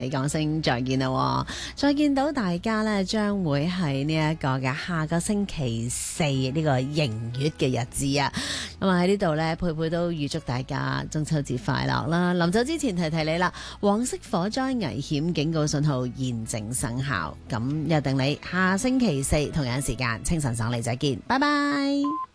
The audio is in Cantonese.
你講聲再見啦，再見到大家呢，將會係呢一個嘅下個星期四呢個迎月嘅日子啊！咁啊喺呢度呢，佩佩都預祝大家中秋節快樂啦！臨走之前提提你啦，黃色火災危險警告信號現正生效，咁約定你下星期四同樣時間清晨爽利再見，拜拜。